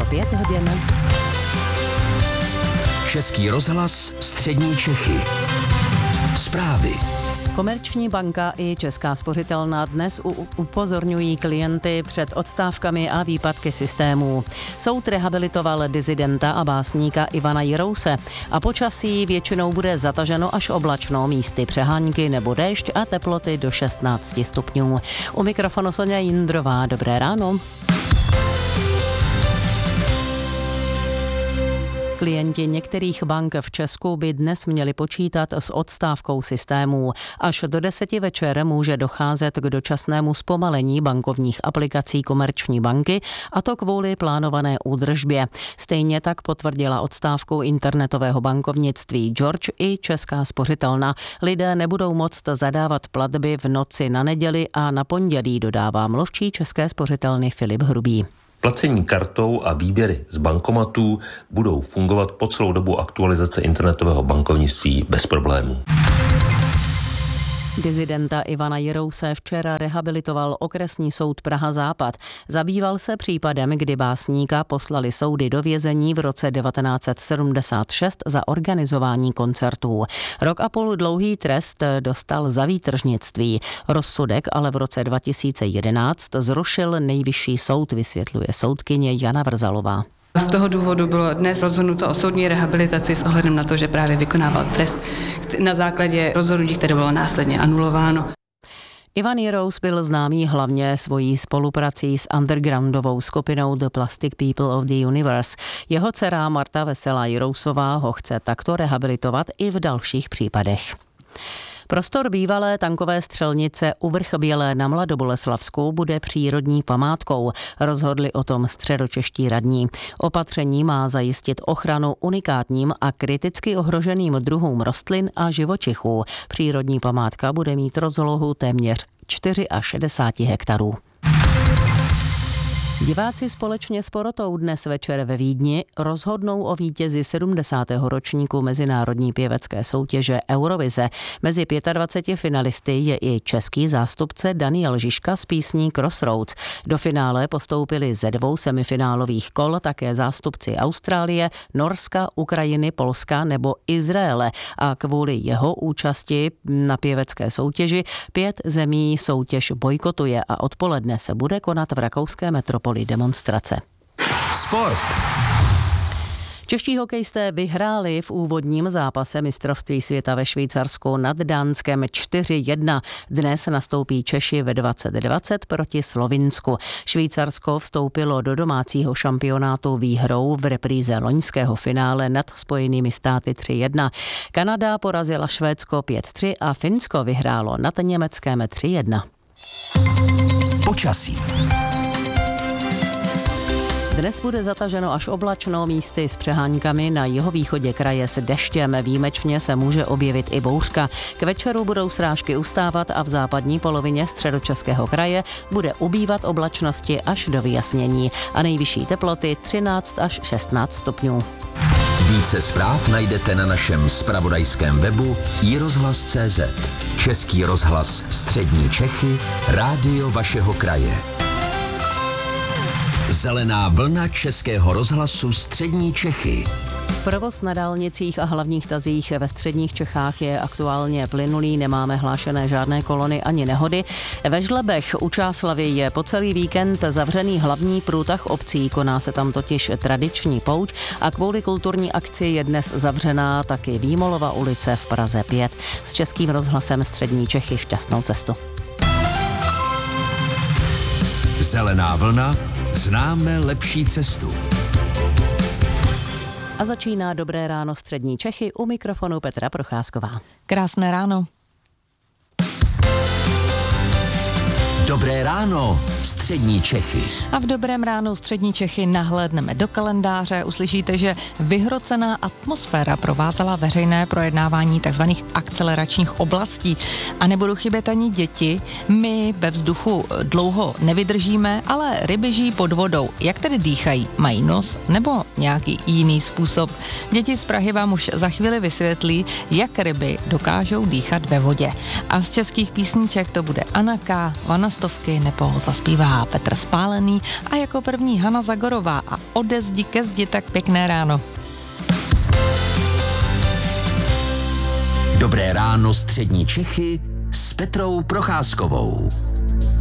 5 hodin. Český rozhlas Střední Čechy. Zprávy. Komerční banka i Česká spořitelna dnes upozorňují klienty před odstávkami a výpadky systémů. Soud rehabilitoval disidenta a básníka Ivana Jirouse a počasí většinou bude zataženo až oblačno, místy přehánky nebo déšť a teploty do 16 stupňů. U mikrofonu Sonja Jindrová, dobré ráno. Klienti některých bank v Česku by dnes měli počítat s odstávkou systémů. Až do 10 večer může docházet k dočasnému zpomalení bankovních aplikací Komerční banky, a to kvůli plánované údržbě. Stejně tak potvrdila odstávku internetového bankovnictví George i Česká spořitelna. Lidé nebudou moct zadávat platby v noci na neděli a na pondělí, dodává mluvčí České spořitelny Filip Hrubý. Placení kartou a výběry z bankomatů budou fungovat po celou dobu aktualizace internetového bankovnictví bez problémů. Disidenta Ivana Jirouse včera rehabilitoval okresní soud Praha-Západ. Zabýval se případem, kdy básníka poslali soudy do vězení v roce 1976 za organizování koncertů. Rok a půl dlouhý trest dostal za výtržnictví. Rozsudek ale v roce 2011 zrušil Nejvyšší soud, vysvětluje soudkyně Jana Vrzalová. Z toho důvodu bylo dnes rozhodnuto o soudní rehabilitaci s ohledem na to, že právě vykonával trest na základě rozhodnutí, které bylo následně anulováno. Ivan Jirous byl známý hlavně svojí spoluprací s undergroundovou skupinou The Plastic People of the Universe. Jeho dcera Marta Veselá Jirousová ho chce takto rehabilitovat i v dalších případech. Prostor bývalé tankové střelnice u Vrchbělé na Mladoboleslavsku bude přírodní památkou, rozhodli o tom středočeští radní. Opatření má zajistit ochranu unikátním a kriticky ohroženým druhům rostlin a živočichů. Přírodní památka bude mít rozlohu téměř 64 hektarů. Diváci společně s porotou dnes večer ve Vídni rozhodnou o vítězi 70. ročníku mezinárodní pěvecké soutěže Eurovize. Mezi 25 finalisty je i český zástupce Daniel Žižka s písní Crossroads. Do finále postoupili ze 2 semifinálových kol také zástupci Austrálie, Norska, Ukrajiny, Polska nebo Izraele. A kvůli jeho účasti na pěvecké soutěži 5 zemí soutěž bojkotuje a odpoledne se bude konat v rakouské metropoli demonstrace. Sport. Čeští hokejisté vyhráli v úvodním zápase mistrovství světa ve Švýcarsku nad Dánskem 4-1. Dnes nastoupí Češi ve 20:20 proti Slovinsku. Švýcarsko vstoupilo do domácího šampionátu výhrou v repríze loňského finále nad Spojenými státy 3-1. Kanada porazila Švédsko 5-3 a Finsko vyhrálo nad Německem 3-1. Počasí. Dnes bude zataženo až oblačno, místy s přeháňkami, na jihovýchodě kraje s deštěm. Výjimečně se může objevit i bouřka. K večeru budou srážky ustávat a v západní polovině středočeského kraje bude ubývat oblačnosti až do vyjasnění a nejvyšší teploty 13 až 16 stupňů. Více zpráv najdete na našem zpravodajském webu iRozhlas.cz. Český rozhlas Střední Čechy, rádio vašeho kraje. Zelená vlna Českého rozhlasu Střední Čechy. Provoz na dálnicích a hlavních tazích ve středních Čechách je aktuálně plynulý, nemáme hlášené žádné kolony ani nehody. Ve Žlebech u Čáslavy je po celý víkend zavřený hlavní průtah obcí, koná se tam totiž tradiční pouť a kvůli kulturní akci je dnes zavřená taky Výmolova ulice v Praze 5. S Českým rozhlasem Střední Čechy šťastnou cestu. Zelená vlna, známe lepší cestu. A začíná Dobré ráno Střední Čechy, u mikrofonu Petra Procházková. Krásné ráno. Dobré ráno, Střední Čechy. A v Dobrém ránu Střední Čechy nahlédneme do kalendáře. Uslyšíte, že vyhrocená atmosféra provázela veřejné projednávání tzv. Akceleračních oblastí. A nebudou chybět ani děti. My ve vzduchu dlouho nevydržíme, ale ryby žijí pod vodou. Jak tedy dýchají? Mají nos nebo nějaký jiný způsob? Děti z Prahy vám už za chvíli vysvětlí, jak ryby dokážou dýchat ve vodě. A z českých písniček to bude Anna K., Vana Mostovky nebo zaspívá Petr Spálený a jako první Hana Zagorová a ode zdi ke zdi. Tak pěkné ráno. Dobré ráno střední Čechy s Petrou Procházkovou.